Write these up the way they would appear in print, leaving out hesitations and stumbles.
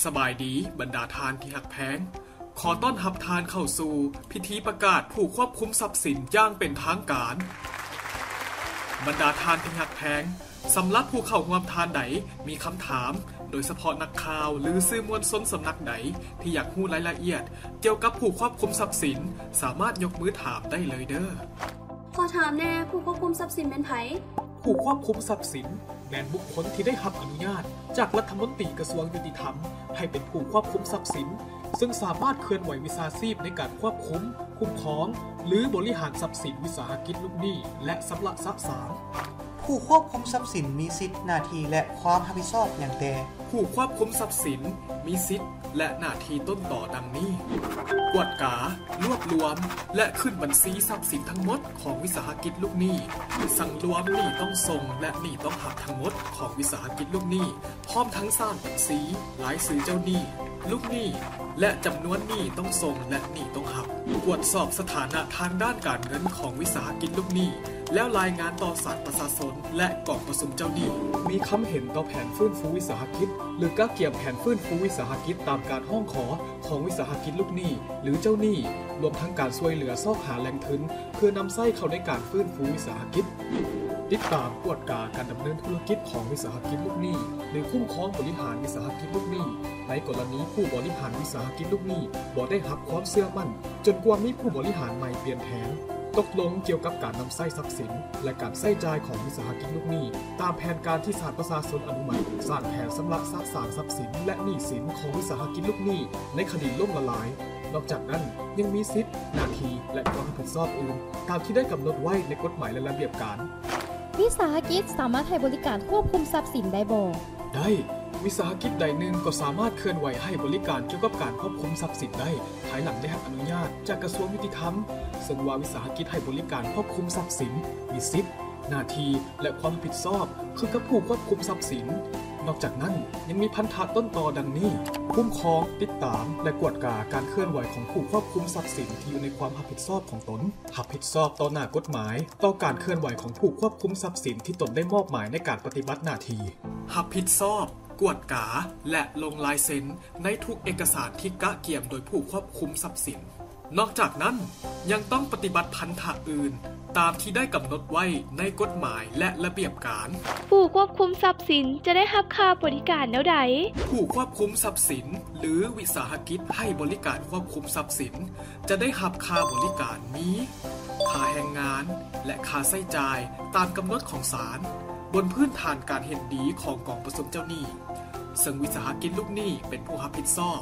สบายดีบรรดาทานที่หักแพงขอต้อนรับทานเข้าสู่พิธีประกาศผู้ควบคุมทรัพย์สินอย่างเป็นทางการบรรดาทานที่หักแพงสำหรับผู้เข้าร่วมทานใดมีคำถามโดยเฉพาะนักข่าวหรือสื่อมวลชนสำนักใดที่อยากรู้รายละเอียดเกี่ยวกับผู้ควบคุมทรัพย์สินสามารถยกมือถามได้เลยเด้อขอถามแน่ผู้ควบคุมทรัพย์สินเป็นไผผู้ควบคุมทรัพย์สินแม่นบุคคลที่ได้รับอนุญาตจากรัฐมนตรีกระทรวงยุติธรรมให้เป็นผู้ควบคุมทรัพย์สินซึ่งสามารถเคลื่อนไหววิชาชีพในการควบคุมคุ้มครองหรือบริหารทรัพย์สินวิสาหกิจลูกหนี้และสำหรับทรัพย์สามผู้ควบคุมทรัพย์สินมีสิทธิหน้าที่และความรับผิดชอบอย่างแต่ผู้ควบคุมทรัพย์สินมีสิทธิและหน้าที่ต้นต่อดังนี้กวดการวบรวมและขึ้นบัญชีทรัพย์สินทั้งหมดของวิสาหกิจลูกหนี้สั่งรวมหนี้ต้องส่งและหนี้ต้องหักทั้งหมดของวิสาหกิจลูกหนี้พร้อมทั้งสร้างบัญชีรายชื่อเจ้าหนี้ลูกหนี้และจำนวนหนี้ต้องส่งและหนี้ต้องหักตรวจสอบสถานะทางด้านการเงินของวิสาหกิจลูกหนี้แล้วรายงานต่อศาลประชาชนและกองประชุมเจ้าหนี้มีคำเห็นต่อแผนฟื้นฟูวิสาหกิจหรือก้าเกี่ยมแผนฟื้นฟูวิสาหกิจตามการห้องขอของวิสาหกิจลูกหนี้หรือเจ้าหนี้รวมทั้งการช่วยเหลือซอกหาแหล่งทุนเพื่อนำไส้เข้าในการฟื้นฟูวิสาหกิจติดตามกวดกาการดำเนินธุรกิจของวิสาหกิจลูกหนี้หรือคุ้มครองบริหารวิสาหกิจลูกหนี้ในกรณีผู้บริหารวิสาหกิจลูกหนี้บ่ได้รับความเชื่อมั่นจนกว่ามีผู้บริหารใหม่เปลี่ยนแผนตกลงเกี่ยวกับการนำไส้ทรัพย์สินและการไส้จ่ายของวิสาหกิจลูกหนี้ตามแผนการที่ศาลประชาชนอนุมัติสร้างแผนสำรับสะสางทรัพย์สินและหนี้สินของวิสาหกิจลูกหนี้ในคดีล่มละลายนอกจากนั้นยังมีสิทธิหน้าที่และความรับผิดชอบอื่นตามที่ได้กำหนดไว้ในกฎหมายและระเบียบการวิสาหกิจสามารถให้บริการควบคุมทรัพย์สินได้บ่ได้วิสาหกิจใดหนึ่งก็สามารถเคลื่อนไหวให้บริการเกี่ยวกับการควบคุมทรัพย์สินได้ภายหลังได้รับอนุญาตจากกระทรวงยุติธรรมซึ่งว่าวิสาหกิจให้บริการควบคุมทรัพย์สินมีสิทธิหน้าที่และความรับผิดชอบคือกับผู้ควบคุมทรัพย์สินนอกจากนั้นยังมีพันธะต้นตอดังนี้คุ้มครองติดตามและกวดกาการเคลื่อนไหวของผู้ควบคุมทรัพย์สินที่อยู่ในความรับผิดชอบของตนรับผิดชอบต่อหน้ากฎหมายต่อการเคลื่อนไหวของผู้ควบคุมทรัพย์สินที่ตนได้มอบหมายในการปฏิบัติหน้าที่รับผิดชอบกวดกาและลงลายเซ็นในทุกเอกสารที่กะเกี่ยมโดยผู้ควบคุมทรัพย์สินนอกจากนั้นยังต้องปฏิบัติพันธะอื่นตามที่ได้กำหนดไว้ในกฎหมายและระเบียบการผู้ควบคุมทรัพย์สินจะได้รับค่าบริการแนวใดผู้ควบคุมทรัพย์สินหรือวิสาหกิจให้บริการควบคุมทรัพย์สินจะได้รับค่าบริการนี้ค่าแรงงานและค่าใช้จ่ายตามกำหนดของศาลบนพื้นฐานการเห็นดีของกองประชุมเจ้าหนี้ซึ่งวิสาหกิจลูกหนี้เป็นผู้รับผิดชอบ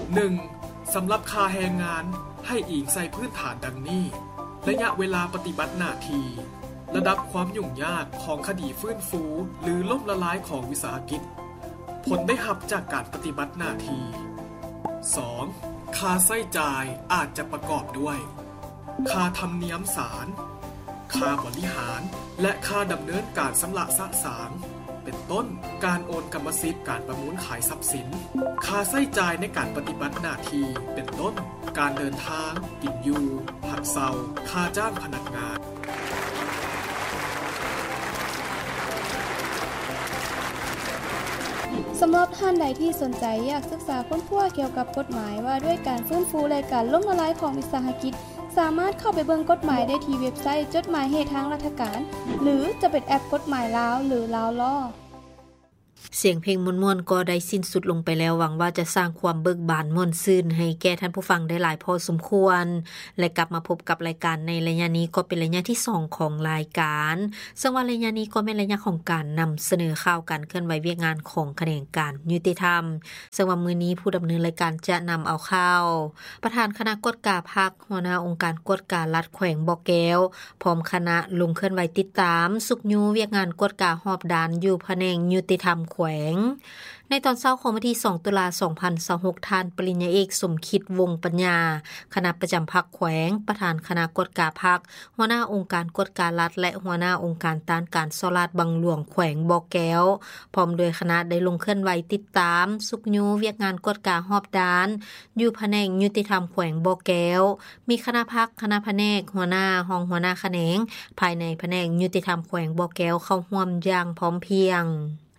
1. สำหรับค่าแรงงานให้อิงใส่พื้นฐานดังนี้ระยะเวลาปฏิบัติหน้าที่ระดับความยุ่งยากของคดีฟื้นฟูหรือล่มละลายของวิสาหกิจผลได้รับจากการปฏิบัติหน้าที่ 2. ค่าใช้จ่ายอาจจะประกอบด้วยค่าธรรมเนียมศาลค่าบริหารและค่าดำเนินการสำระสะสางเป็นต้นการโอนกรรมสิทธิ์การประมูลขายทรัพย์สินค่าใช้จ่ายในการปฏิบัติหน้าที่เป็นต้นการเดินทางกินอยู่พักเซาค่าจ้างพนักงานสำหรับท่านใดที่สนใจอยากศึกษาค้นคว้าเกี่ยวกับกฎหมายว่าด้วยการฟื้นฟูและการล้มละลายของวิสาหกิจสามารถเข้าไปเบิ่งกฎหมายได้ที่เว็บไซต์จดหมายเหตุทางราชการหรือจะเป็นแอปกฎหมายลาวหรือลาวล่อเสียงเพลงม่วนๆก็ได้สิ้นสุดลงไปแล้วหวังว่าจะสร้างความเบิกบานม่วนซื่นให้แก่ท่านผู้ฟังได้หลายพอสมควรและกลับมาพบกับรายการในระยะนี้ก็เป็นระยะที่2ของรายการซึ่งว่าระยะนี้ก็เป็นระยะของการนำเสนอข่าวการเคลื่อนไหวเวียกงานของแขนงการยุติธรรมซึ่งว่ามื้อนี้ผู้ดำเนินรายการจะนำเอาข่าวประธานคณะกฎกาภาคหัวหน้าองค์การกฎการัฐแขวงบ่อแก้วพร้อมคณะลงเคลื่อนไหวติดตามสุกยูเวียกงานกฎกาหอบดานอยู่แผนงยุติธรรมแขวงในตอนเช้าของวันที่2ตุลาคม2026ท่านปริญญาเอกสมคิดวงศ์ปัญญาคณะประจำพรรคแขวงประธานคณะกฎกาภาคหัวหน้าองค์การกฎการัฐและหัวหน้าองค์การต้านการซอลาดบังหลวงแขวงบ่อแก้วพร้อมโดยคณะได้ลงเคลื่อนไหวติดตามสุกยูเวียกงานกฎกาหอบดานอยู่แผนงยุติธรรมแขวงบ่อแก้วมีคณะพรรคคณะแผนกหัวหน้าห้องหัวหน้าแขนงภายในแผนงยุติธรรมแขวงบ่อแก้วเข้าร่วมอย่างพร้อมเพรียง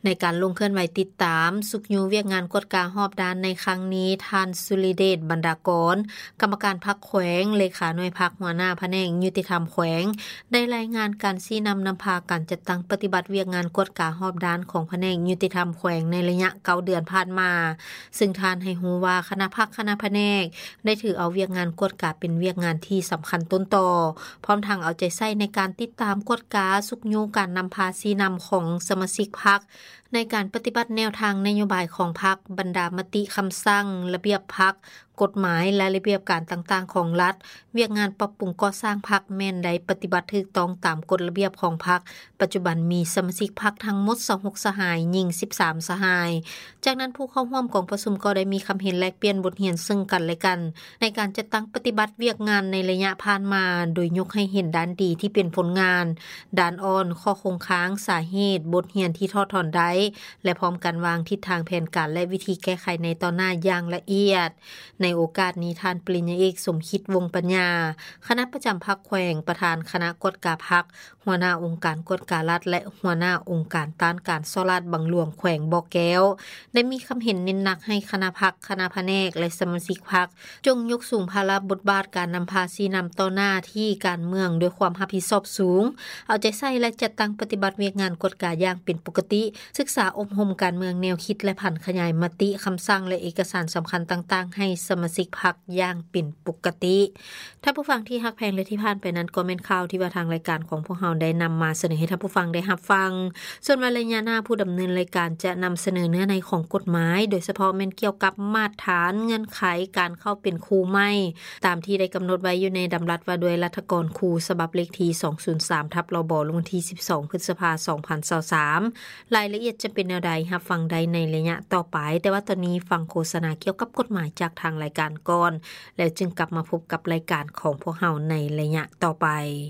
ในการลงเคลื่อนไหวติดตามสุกยูเวียกงานกวดกาหอบด้านในครั้งนี้ท่านสุริเดชบรรดากรกรรมการพรรคแขวงเลขาหน่วยพรรคหัวหน้าแผนกยุติธรรมแขวงได้รายงานการชี้นำพาการจัดตั้งปฏิบัติเวียกงานกวดกาหอบด้านของแผนกยุติธรรมแขวงในระยะ9เดือนผ่านมาซึ่งท่านให้ฮู้ว่าคณะพรรคคณะแผนกได้ถือเอาเวียกงานกวดกาเป็นเวียกงานที่สำคัญต้นต่อพร้อมทางเอาใจใส่ในการติดตามกวดกาสุกยูการนำพาชี้นำของสมาชิกพรรคในการปฏิบัติแนวทางนโยบายของพรรคบรรดามติคำสั่งระเบียบพรรคกฎหมายและระเบียบการต่างๆของรัฐเวียกงานปรับปรุงก่อสร้างพรรคแม่นใดปฏิบัติถูกต้องตามกฎระเบียบของพรรคปัจจุบันมีสมาชิกพรรคทั้งหมด26สหายหญิง13สหายจากนั้นผู้เข้าร่วมกองประชุมก็ได้มีคำเห็นแลกเปลี่ยนบทเรียนซึ่งกันและกันในการจัดตั้งปฏิบัติเวียกงานในระยะผ่านมาโดยยกให้เห็นด้านดีที่เป็นผลงานด้านอ่อนข้อคงค้างสาเหตุบทเรียนที่ทอดถอนได้และพร้อมกันวางทิศทางแผนการและวิธีแก้ไขในตอนหน้าอย่างละเอียดในโอกาสนี้ท่านปริญญาเอกสมคิดวงปัญญาคณะประจำพรรคแขวงประธานคณะกฎกาพรรคหัวหน้าองค์การกฎการัฐและหัวหน้าองค์การต้านการซ่อราดบังหลวงแขวงบ่อแก้วได้มีคำเห็นเน้นหนักให้คณะพรรคคณะแผนกและสมาชิกพรรคจงยกสูงภาระบทบาทการนำพาชี้นำต่อหน้าที่การเมืองด้วยความรับผิดชอบสูงเอาใจใส่และจัดตั้งปฏิบัติเวียกงานกฎกาอย่างเป็นปกติศึกษาอบรมการเมืองแนวคิดและผันขยายมติคำสั่งและเอกสารสำคัญต่างๆให้สมาชิกพรรคอย่างเป็นปกติท่านผู้ฟังที่ฮักแพงและที่ผ่านไปนั้นก็เป็นข่าวที่ว่าทางรายการของพวกเราได้นำมาเสนอให้ท่านผู้ฟังได้รับฟังส่วนวันระยะหน้าผู้ดำเนินรายการจะนำเสนอเนื้อในของกฎหมายโดยเฉพาะแม่นเกี่ยวกับมาตรฐานเงื่อนไขการเข้าเป็นครูใหม่ตามที่ได้กำหนดไว้อยู่ในดำรัสว่าด้วยรัฐกรครูฉบับเลขที่203/ลบลงวันที่12พฤษภาคม2023รายละเอียดจะเป็นแนวใดรับฟังได้ในระยะต่อไปแต่ว่าตอนนี้ฟังโฆษณาเกี่ยวกับกฎหมายจากทางรายการก่อนแล้วจึงกลับมาพบกับรายการของพวกเราในระยะต่อไป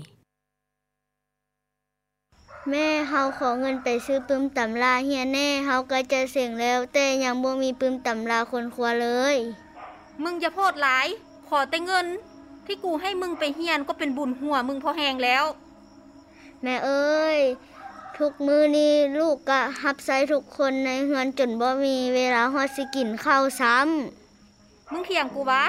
แม่เฮาขอเงินไปซื้อปืมตำราเฮียแน่เฮาก็จะเสียงแล้วแต่ยังบ่มีปืมตำราคนครัวเลยมึงอย่าโพดหลายขอแต่เงินที่กูให้มึงไปเฮียนก็เป็นบุญหัวมึงพอแหงแล้วแม่เอ้ยทุกมื้อนี้ลูกก็รับใช้ทุกคนในเฮือนจนบ่มีเวลาฮอดสิกินข้าวซ้ำมึงเถียงกูวะ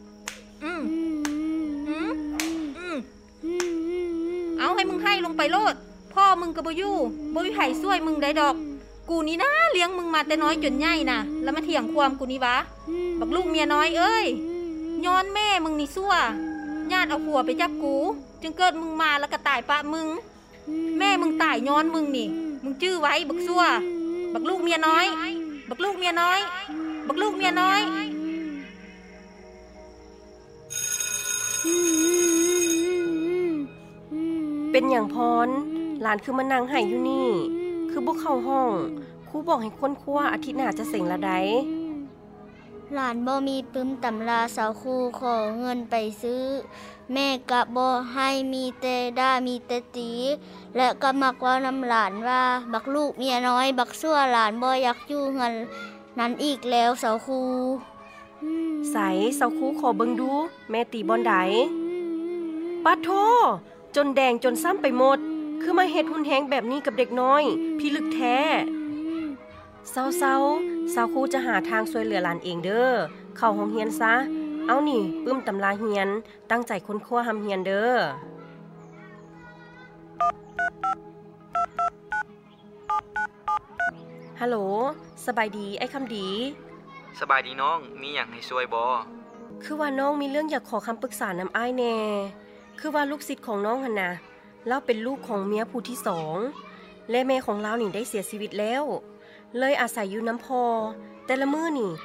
เอาให้มึงให้ลงไปโลดพ่อมึงก็บ่อยู่บ่มีไผช่วยมึงได้ดอกกูนี่นะเลี้ยงมึงมาแต่น้อยจนใหญ่น่ะแล้วมาเถียงความกูนี่วะบักลูกเมียน้อยเอ้ยย้อนแม่มึงนี่ซั่วญาติเอาผัวไปจับกูจึงเกิดมึงมาแล้วก็ตายปะมึงแม่มึงตายย้อนมึงนี่มึงจื้อไว้บักซั่วบักลูกเมียน้อยบักลูกเมียน้อยบักลูกเมียน้อยเป็นอย่างพรหลานคือมานั่งไห้อยู่นี่คือบ่เข้าห้องครูบอกให้คนครัวอาทิตย์หน้าจะเสร็จละไดหลานบ่มีปึ้มตำราสาวครูขอเงินไปซื้อแม่ก็บ่ให้มีแต่ด่ามีแต่ตีและก็มักว่าน้ำหลานว่าบักลูกเมียน้อยบักซั่วหลานบ่อยากอยู่เฮือนนั้นอีกแล้วสาวครูใสสาวครูขอเบิ่งดูแม่ตีบอนใดปะโธจนแดงจนซ้ำไปหมดคือมาเฮ็ดหุนแฮงแบบนี้กับเด็กน้อยพี่ลึกแท้เศร้าสาวครูจะหาทางช่วยเหลือหลานเองเด้อเข้าห้องเรียนซะเอานี่ปึ้มตำราเรียนตั้งใจค้นคว้าทำเรียนเด้อฮัลโหลสบายดีไอ้คำดีสบายดีน้องมีหยังให้ช่วยบ่คือว่าน้องมีเรื่องอยากขอคำปรึกษานำอ้ายแน่คือว่าลูกศิษย์ของน้องหั่นน่ะเราเป็นลูกของเมียผู้ที่2และแม่ของเรานี่ได้เสียชีวิตแล้วเลยอาศัยอยู่น้ำพอแต่ละมื้อนี่